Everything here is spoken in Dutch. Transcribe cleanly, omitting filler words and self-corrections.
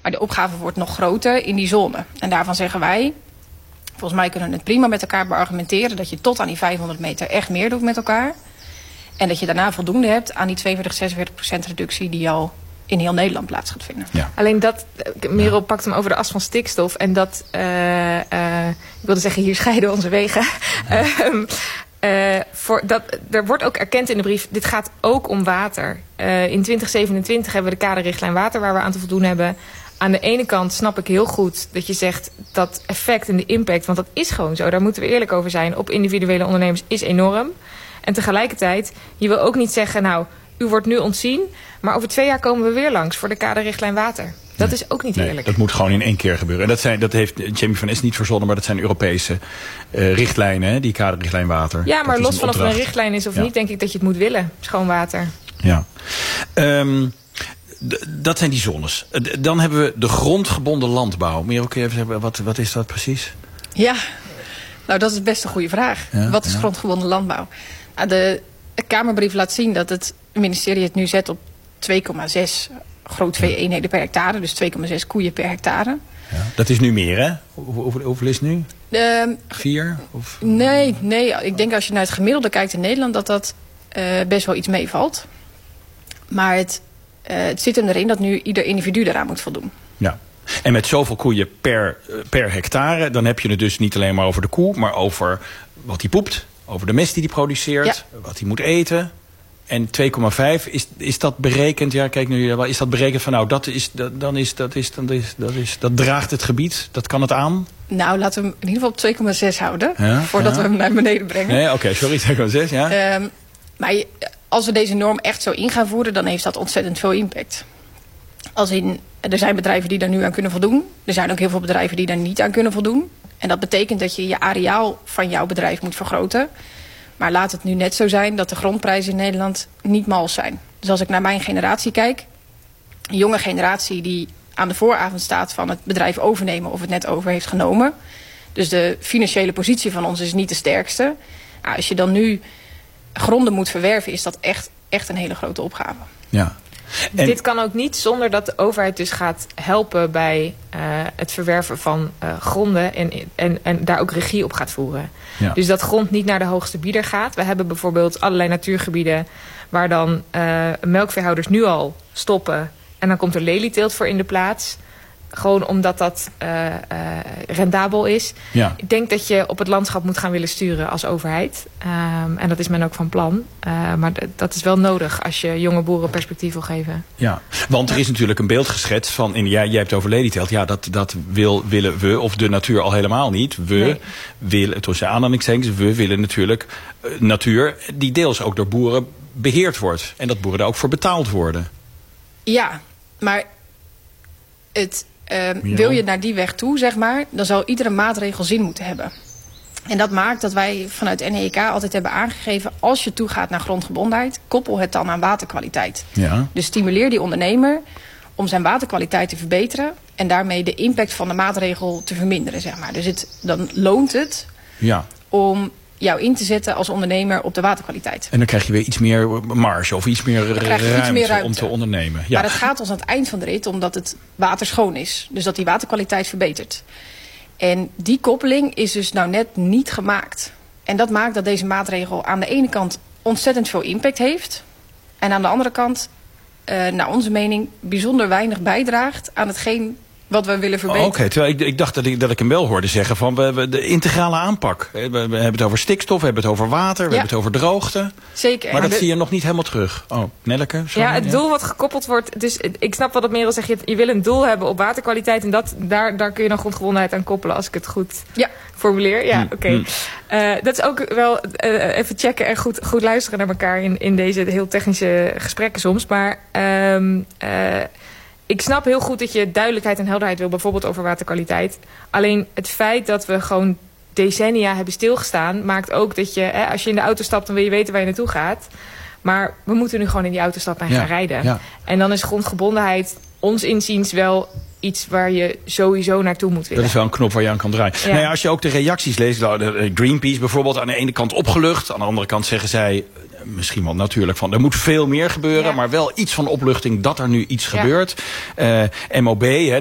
Maar de opgave wordt nog groter in die zone. En daarvan zeggen wij, volgens mij kunnen we het prima met elkaar beargumenteren, dat je tot aan die 500 meter echt meer doet met elkaar. En dat je daarna voldoende hebt aan die 42-46% reductie die al in heel Nederland plaats gaat vinden. Ja. Alleen dat, Merel pakt hem over de as van stikstof. En dat, ik wilde zeggen, hier scheiden onze wegen. Er wordt ook erkend in de brief, dit gaat ook om water. In 2027 hebben we de kaderrichtlijn water waar we aan te voldoen hebben. Aan de ene kant snap ik heel goed dat je zegt dat effect en de impact, want dat is gewoon zo, daar moeten we eerlijk over zijn, op individuele ondernemers is enorm. En tegelijkertijd, je wil ook niet zeggen, nou, u wordt nu ontzien, maar over 2 jaar komen we weer langs voor de kaderrichtlijn water. Dat is ook niet eerlijk. Dat moet gewoon in 1 keer gebeuren. En dat heeft Jamie van Es niet verzonnen, maar dat zijn Europese richtlijnen, hè, die kaderrichtlijn water. Ja, maar los van of er een richtlijn is of niet, denk ik dat je het moet willen. Schoon water. Ja. Dat zijn die zones. Dan hebben we de grondgebonden landbouw. Merel, kun je even zeggen, wat is dat precies? Ja, nou dat is best een goede vraag. Ja, wat is grondgebonden landbouw? Nou, de Kamerbrief laat zien dat het ministerie het nu zet op 2,6 grootvee-eenheden per hectare. Dus 2,6 koeien per hectare. Ja, dat is nu meer, hè? Hoeveel is het nu? 4? Of? Nee. Ik denk als je naar het gemiddelde kijkt in Nederland, dat best wel iets meevalt. Maar het zit erin dat nu ieder individu eraan moet voldoen. Ja. En met zoveel koeien per hectare, dan heb je het dus niet alleen maar over de koe, maar over wat die poept, over de mest die dat wat hij moet eten. En 2,5, is dat berekend? Ja, kijk nu, is dat berekend van nou, dat draagt het gebied, dat kan het aan? Nou, laten we hem in ieder geval op 2,6 houden, voordat we hem naar beneden brengen. Nee, oké, sorry, 2,6, ja. Maar als we deze norm echt zo in gaan voeren, dan heeft dat ontzettend veel impact. Er zijn bedrijven die daar nu aan kunnen voldoen. Er zijn ook heel veel bedrijven die daar niet aan kunnen voldoen. En dat betekent dat je je areaal van jouw bedrijf moet vergroten. Maar laat het nu net zo zijn dat de grondprijzen in Nederland niet mals zijn. Dus als ik naar mijn generatie kijk, een jonge generatie die aan de vooravond staat van het bedrijf overnemen of het net over heeft genomen. Dus de financiële positie van ons is niet de sterkste. Nou, als je dan nu gronden moet verwerven, is dat echt een hele grote opgave. Ja. En dit kan ook niet zonder dat de overheid dus gaat helpen bij het verwerven van gronden en daar ook regie op gaat voeren. Ja. Dus dat grond niet naar de hoogste bieder gaat. We hebben bijvoorbeeld allerlei natuurgebieden waar dan melkveehouders nu al stoppen en dan komt er lelieteelt voor in de plaats. Gewoon omdat dat rendabel is. Ja. Ik denk dat je op het landschap moet gaan willen sturen als overheid. En dat is men ook van plan. Maar dat is wel nodig als je jonge boeren perspectief wil geven. Ja, want er is natuurlijk een beeld geschetst van, jij hebt het over lelieteelt. Ja, dat willen we, of de natuur al helemaal niet. We willen, tussen aanhalingstekens, we willen natuurlijk natuur die deels ook door boeren beheerd wordt. En dat boeren daar ook voor betaald worden. Ja, maar wil je naar die weg toe, zeg maar, dan zal iedere maatregel zin moeten hebben. En dat maakt dat wij vanuit NEK altijd hebben aangegeven, als je toegaat naar grondgebondenheid, koppel het dan aan waterkwaliteit. Ja. Dus stimuleer die ondernemer om zijn waterkwaliteit te verbeteren en daarmee de impact van de maatregel te verminderen, zeg maar. Dus dan loont het om jou in te zetten als ondernemer op de waterkwaliteit. En dan krijg je weer iets meer marge of iets meer ruimte om te ondernemen. Ja. Maar het gaat ons aan het eind van de rit omdat het water schoon is. Dus dat die waterkwaliteit verbetert. En die koppeling is dus nou net niet gemaakt. En dat maakt dat deze maatregel aan de ene kant ontzettend veel impact heeft. En aan de andere kant, naar onze mening, bijzonder weinig bijdraagt aan hetgeen wat we willen verbeteren. Oké, terwijl ik dacht dat ik hem wel hoorde zeggen van we hebben de integrale aanpak. We hebben het over stikstof, we hebben het over water, we hebben het over droogte. Zeker. Maar dat zie je nog niet helemaal terug. Oh, Nelleke? Sorry. Ja, het doel wat gekoppeld wordt. Dus ik snap wat Merel zegt. Je wil een doel hebben op waterkwaliteit. En daar kun je dan grondgebondenheid aan koppelen als ik het goed formuleer. Ja, oké. Dat is ook wel even checken en goed luisteren naar elkaar in deze heel technische gesprekken soms. Maar ik snap heel goed dat je duidelijkheid en helderheid wil, bijvoorbeeld over waterkwaliteit. Alleen het feit dat we gewoon decennia hebben stilgestaan, maakt ook dat je, als je in de auto stapt, dan wil je weten waar je naartoe gaat. Maar we moeten nu gewoon in die auto stappen en gaan rijden. Ja. En dan is grondgebondenheid ons inziens wel iets waar je sowieso naartoe moet willen. Dat is wel een knop waar je aan kan draaien. Ja. Nou ja, als je ook de reacties leest, Greenpeace bijvoorbeeld, aan de ene kant opgelucht, aan de andere kant zeggen zij, misschien wel natuurlijk van, er moet veel meer gebeuren, maar wel iets van opluchting dat er nu iets gebeurt. MOB,